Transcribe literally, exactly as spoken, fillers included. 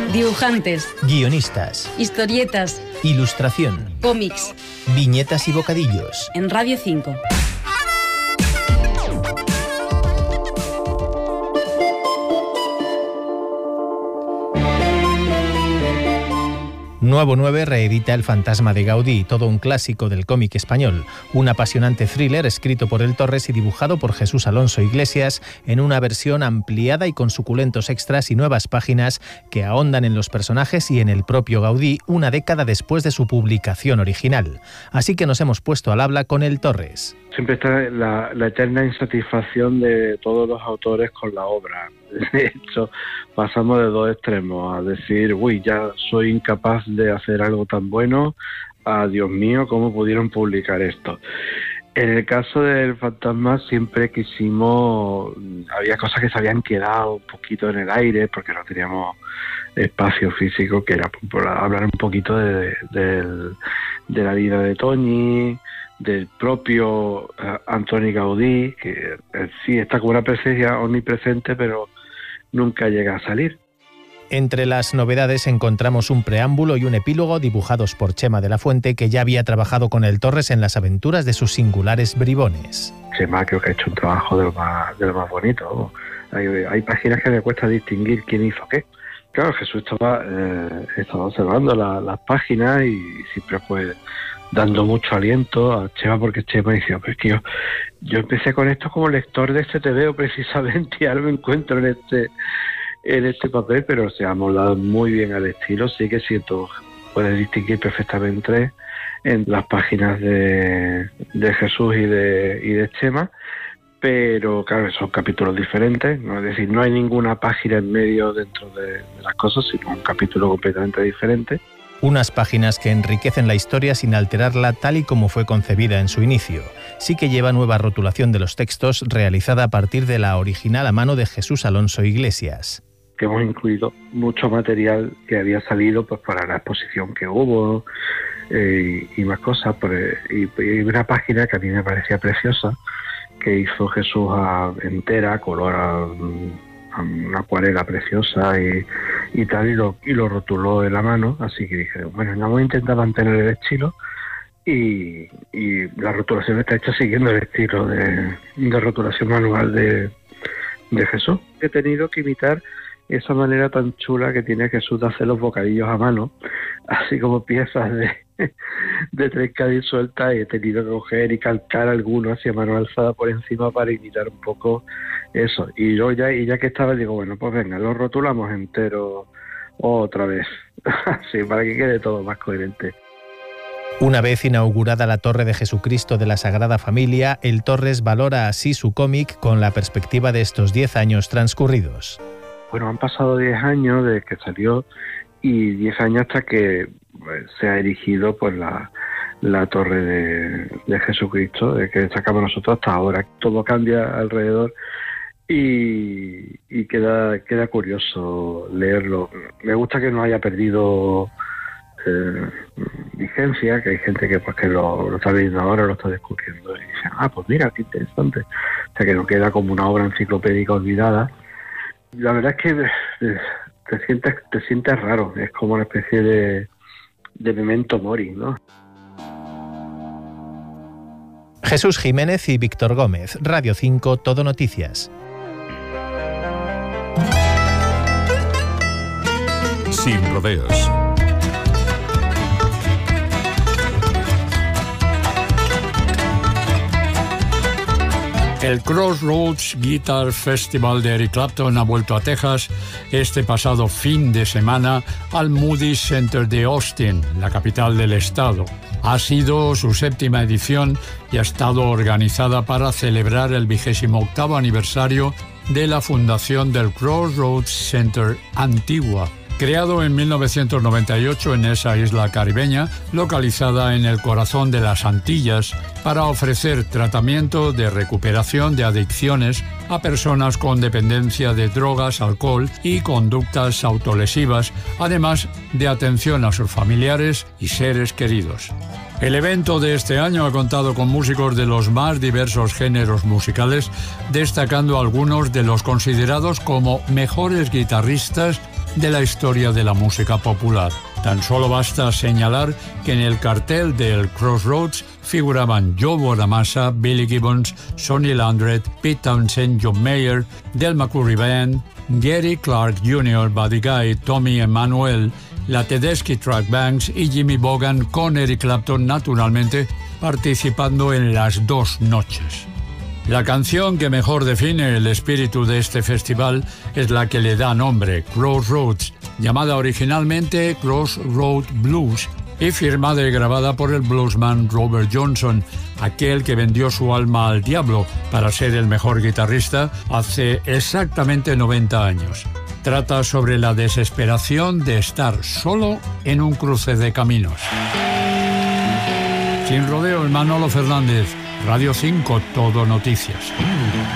Dibujantes. Guionistas. Historietas. Ilustración. Cómics. Viñetas y bocadillos. En Radio cinco. Nuevo nueve reedita El fantasma de Gaudí, todo un clásico del cómic español. Un apasionante thriller escrito por El Torres y dibujado por Jesús Alonso Iglesias en una versión ampliada y con suculentos extras y nuevas páginas que ahondan en los personajes y en el propio Gaudí una década después de su publicación original. Así que nos hemos puesto al habla con El Torres. Siempre está la, la eterna insatisfacción de todos los autores con la obra. De hecho, pasamos de dos extremos, a decir, uy, ya soy incapaz de hacer algo tan bueno, a Dios mío, ¿cómo pudieron publicar esto? En el caso del fantasma siempre quisimos, había cosas que se habían quedado un poquito en el aire porque no teníamos espacio físico, que era por hablar un poquito de, de, de la vida de Toñi, del propio uh, Antoni Gaudí, que eh, sí está como una presencia omnipresente, pero nunca llega a salir. Entre las novedades encontramos un preámbulo y un epílogo dibujados por Chema de la Fuente, que ya había trabajado con El Torres en las aventuras de sus singulares bribones. Chema creo que ha hecho un trabajo de lo más, de lo más bonito. Hay, hay páginas que me cuesta distinguir quién hizo qué. Claro, Jesús estaba, eh, estaba observando la, las páginas y siempre pues dando mucho aliento a Chema, porque Chema decía, pues que yo, yo empecé con esto como lector de este T V O precisamente y ahora me encuentro en este en este papel, pero se ha moldado muy bien al estilo. Sí que siento, puedes distinguir perfectamente en las páginas de, de Jesús y de, y de Chema, pero claro, son capítulos diferentes, ¿no? Es decir, no hay ninguna página en medio dentro de, de las cosas, sino un capítulo completamente diferente. Unas páginas que enriquecen la historia sin alterarla tal y como fue concebida en su inicio. Sí que lleva nueva rotulación de los textos realizada a partir de la original a mano de Jesús Alonso Iglesias. Que hemos incluido mucho material que había salido pues para la exposición que hubo eh, y, y más cosas. Pues, y, y una página que a mí me parecía preciosa, que hizo Jesús a, entera, color a, a una acuarela preciosa y, y tal, y lo, y lo rotuló en la mano. Así que dije, bueno, vamos a intentar mantener el estilo, y, y la rotulación está hecha siguiendo el estilo de, de rotulación manual de, de Jesús. He tenido que imitar esa manera tan chula que tiene Jesús de hacer los bocadillos a mano, así como piezas de, de trenca disuelta, y he tenido que coger y calcar algunos hacia mano alzada por encima para imitar un poco eso. Y yo ya, y ya que estaba, digo, bueno, pues venga, lo rotulamos entero otra vez, así para que quede todo más coherente. Una vez inaugurada la Torre de Jesucristo de la Sagrada Familia, El Torres valora así su cómic con la perspectiva de estos diez años transcurridos. Bueno, han pasado diez años desde que salió y diez años hasta que pues, se ha erigido pues la, la Torre de, de Jesucristo, de que sacamos nosotros hasta ahora. Todo cambia alrededor y, y queda, queda curioso leerlo. Me gusta que no haya perdido eh, vigencia, que hay gente que pues que lo, lo está leyendo ahora, lo está descubriendo y dice, ah, pues mira, qué interesante. O sea, que no queda como una obra enciclopédica olvidada. La verdad es que te sientes, te sientes raro, es como una especie de, de memento mori, ¿no? Jesús Jiménez y Víctor Gómez, Radio cinco, Todo Noticias. Sin rodeos. El Crossroads Guitar Festival de Eric Clapton ha vuelto a Texas este pasado fin de semana al Moody Center de Austin, la capital del estado. Ha sido su séptima edición y ha estado organizada para celebrar el vigésimo octavo aniversario de la fundación del Crossroads Center Antigua, creado en mil novecientos noventa y ocho en esa isla caribeña, localizada en el corazón de las Antillas, para ofrecer tratamiento de recuperación de adicciones a personas con dependencia de drogas, alcohol y conductas autolesivas, además de atención a sus familiares y seres queridos. El evento de este año ha contado con músicos de los más diversos géneros musicales, destacando algunos de los considerados como mejores guitarristas de la historia de la música popular. Tan solo basta señalar que en el cartel del Crossroads figuraban Joe Bonamassa, Billy Gibbons, Sonny Landreth, Pete Townshend, John Mayer, Del McCoury Band, Gary Clark junior, Buddy Guy, Tommy Emmanuel, la Tedeschi Track Bands y Jimmy Vaughan, con Eric Clapton naturalmente participando en las dos noches. La canción que mejor define el espíritu de este festival es la que le da nombre, Crossroads, llamada originalmente Crossroad Blues y firmada y grabada por el bluesman Robert Johnson, aquel que vendió su alma al diablo para ser el mejor guitarrista hace exactamente noventa años. Trata sobre la desesperación de estar solo en un cruce de caminos. Sin rodeo, Manolo Fernández, Radio cinco, Todo Noticias.